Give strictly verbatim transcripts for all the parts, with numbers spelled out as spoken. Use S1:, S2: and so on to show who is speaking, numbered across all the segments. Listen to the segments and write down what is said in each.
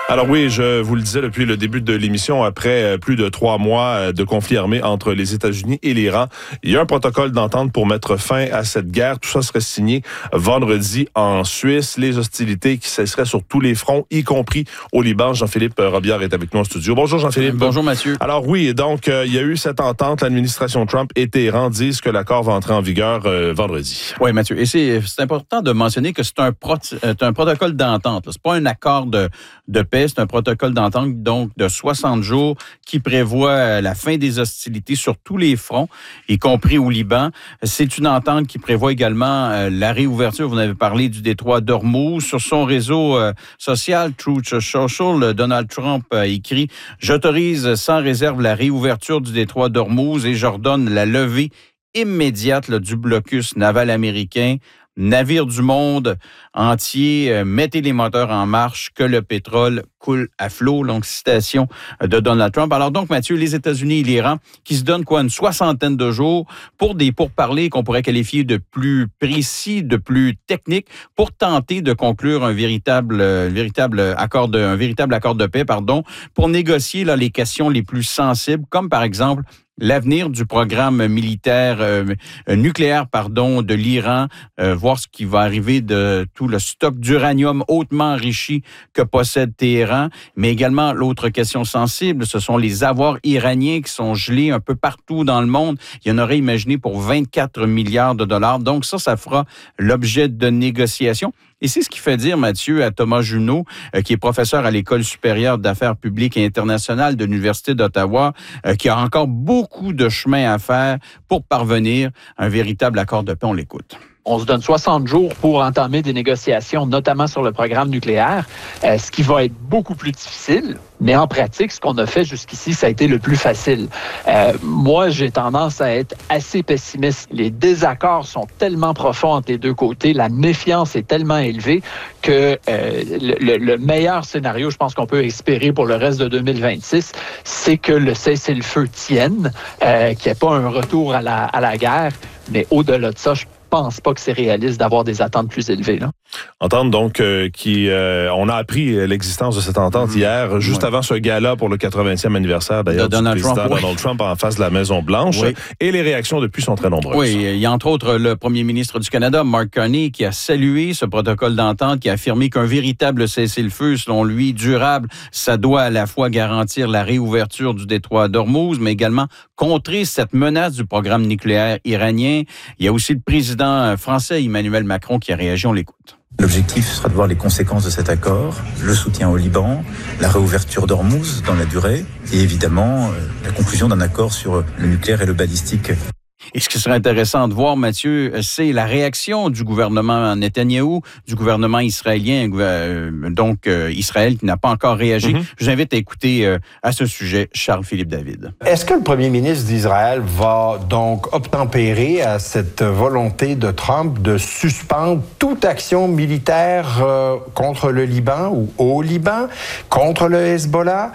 S1: Alors oui, je vous le disais depuis le début de l'émission, après plus de trois mois de conflit armé entre les États-Unis et l'Iran, il y a un protocole d'entente pour mettre fin à cette guerre. Tout ça serait signé vendredi en Suisse. Les hostilités qui cesseraient sur tous les fronts, y compris au Liban. Jean-Philippe Robillard est avec nous en studio. Bonjour Jean-Philippe.
S2: Bonjour Mathieu.
S1: Alors oui, donc euh, il y a eu cette entente. L'administration Trump et Téhéran disent que l'accord va entrer en vigueur euh, vendredi.
S2: Oui Mathieu, et c'est, c'est important de mentionner que c'est un, pro, c'est un protocole d'entente. Là. C'est pas un accord de, de paix. C'est un protocole d'entente donc de soixante jours qui prévoit la fin des hostilités sur tous les fronts, y compris au Liban. C'est une entente qui prévoit également euh, la réouverture, vous en avez parlé, du détroit d'Ormuz. Sur son réseau euh, social, Truth Social, Donald Trump a écrit « J'autorise sans réserve la réouverture du détroit d'Ormuz et j'ordonne la levée immédiate là, du blocus naval américain. Navires du monde entier, euh, mettez les moteurs en marche, que le pétrole coule à flot. » Donc, citation de Donald Trump. Alors donc, Mathieu, les États-Unis et l'Iran qui se donnent quoi, une soixantaine de jours pour des pourparlers qu'on pourrait qualifier de plus précis, de plus techniques, pour tenter de conclure un véritable, euh, véritable accord de, un véritable accord de paix, pardon, pour négocier là, les questions les plus sensibles, comme par exemple l'avenir du programme militaire euh, nucléaire pardon de l'Iran, euh, voir ce qui va arriver de tout le stock d'uranium hautement enrichi que possède Téhéran, mais également l'autre question sensible, ce sont les avoirs iraniens qui sont gelés un peu partout dans le monde. Il y en aurait imaginé pour vingt-quatre milliards de dollars. Donc ça, ça fera l'objet de négociations. Et c'est ce qui fait dire, Mathieu, à Thomas Junot, euh, qui est professeur à l'École supérieure d'affaires publiques et internationales de l'Université d'Ottawa, euh, qui a encore beaucoup de chemin à faire pour parvenir à un véritable accord de paix. On l'écoute.
S3: On se donne soixante jours pour entamer des négociations, notamment sur le programme nucléaire, euh, ce qui va être beaucoup plus difficile. Mais en pratique, ce qu'on a fait jusqu'ici, ça a été le plus facile. Euh, moi, j'ai tendance à être assez pessimiste. Les désaccords sont tellement profonds entre les deux côtés, la méfiance est tellement élevée que euh, le, le meilleur scénario, je pense qu'on peut espérer pour le reste de deux mille vingt-six, c'est que le cessez-le-feu tienne, euh, qu'il n'y ait pas un retour à la, à la guerre. Mais au-delà de ça, je pense pas que c'est réaliste d'avoir des attentes plus élevées. Là.
S1: Entente donc euh, qui... Euh, on a appris l'existence de cette entente mmh. hier, juste
S2: ouais.
S1: avant ce gala pour le quatre-vingtième anniversaire d'ailleurs
S2: de
S1: du
S2: Donald
S1: président
S2: Trump,
S1: Donald oui. Trump en face de la Maison-Blanche. Oui. Et les réactions depuis sont très nombreuses.
S2: Oui, il y a entre autres le premier ministre du Canada, Mark Carney, qui a salué ce protocole d'entente, qui a affirmé qu'un véritable cessez-le-feu, selon lui, durable, ça doit à la fois garantir la réouverture du détroit d'Ormuz, mais également contrer cette menace du programme nucléaire iranien. Il y a aussi le président français Emmanuel Macron qui a réagi, on l'écoute.
S4: L'objectif sera de voir les conséquences de cet accord, le soutien au Liban, la réouverture d'Ormuz dans la durée et évidemment la conclusion d'un accord sur le nucléaire et le balistique.
S2: Et ce qui serait intéressant de voir, Mathieu, c'est la réaction du gouvernement Netanyahou, du gouvernement israélien, euh, donc euh, Israël qui n'a pas encore réagi. Mm-hmm. Je vous invite à écouter euh, à ce sujet Charles-Philippe David.
S5: Est-ce que le premier ministre d'Israël va donc obtempérer à cette volonté de Trump de suspendre toute action militaire euh, contre le Liban ou au Liban, contre le Hezbollah?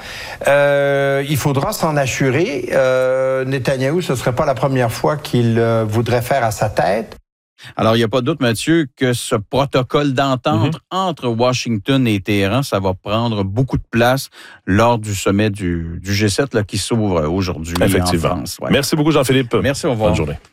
S5: Euh, il faudra s'en assurer. Euh, Netanyahou, ce ne serait pas la première fois qu'il euh, voudrait faire à sa tête.
S2: Alors, il n'y a pas de doute, Mathieu, que ce protocole d'entente mm-hmm. entre Washington et Téhéran, ça va prendre beaucoup de place lors du sommet du, du G sept là, qui s'ouvre aujourd'hui en France. Ouais.
S1: Merci beaucoup, Jean-Philippe.
S2: Merci, au revoir.
S1: Bonne journée.